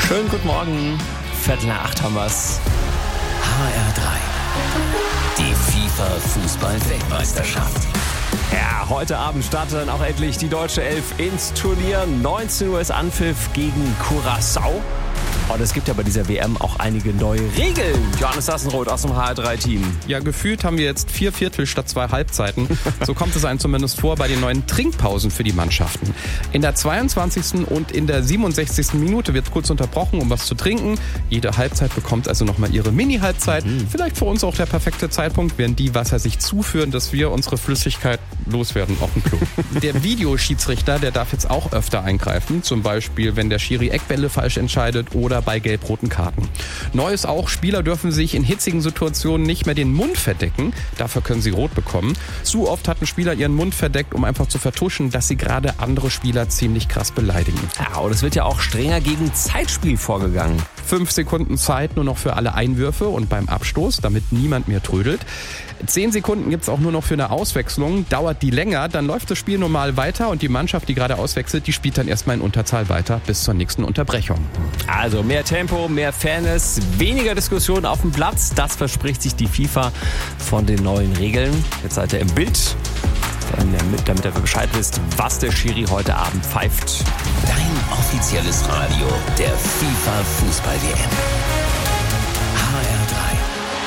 Schönen guten Morgen. 7:45 haben wir's. HR3. Die FIFA-Fußball-Weltmeisterschaft. Ja, heute Abend startet dann auch endlich die deutsche Elf ins Turnier. 19 Uhr ist Anpfiff gegen Curaçao. Und es gibt ja bei dieser WM auch einige neue Regeln. Johannes Sassenroth aus dem HR3-Team. Ja, gefühlt haben wir jetzt 4 Viertel statt 2 Halbzeiten. So kommt es einem zumindest vor bei den neuen Trinkpausen für die Mannschaften. In der 22. und in der 67. Minute wird kurz unterbrochen, um was zu trinken. Jede Halbzeit bekommt also nochmal ihre Mini-Halbzeit. Vielleicht für uns auch der perfekte Zeitpunkt, während die Wasser sich zuführen, dass wir unsere Flüssigkeit loswerden auf dem Klo. Der Videoschiedsrichter, der darf jetzt auch öfter eingreifen. Zum Beispiel, wenn der Schiri Eckbälle falsch entscheidet oder bei gelb-roten Karten. Neu ist auch, Spieler dürfen sich in hitzigen Situationen nicht mehr den Mund verdecken. Dafür können sie rot bekommen. Zu oft hatten Spieler ihren Mund verdeckt, um einfach zu vertuschen, dass sie gerade andere Spieler ziemlich krass beleidigen. Ja, und es wird ja auch strenger gegen Zeitspiel vorgegangen. 5 Sekunden Zeit nur noch für alle Einwürfe und beim Abstoß, damit niemand mehr trödelt. 10 Sekunden gibt es auch nur noch für eine Auswechslung. Dauert die länger, dann läuft das Spiel normal weiter und die Mannschaft, die gerade auswechselt, die spielt dann erstmal in Unterzahl weiter bis zur nächsten Unterbrechung. Also mehr Tempo, mehr Fairness, weniger Diskussion auf dem Platz. Das verspricht sich die FIFA von den neuen Regeln. Jetzt seid ihr im Bild, damit ihr Bescheid wisst, was der Schiri heute Abend pfeift. Dein offizielles Radio der FIFA-Fußball-WM. HR3.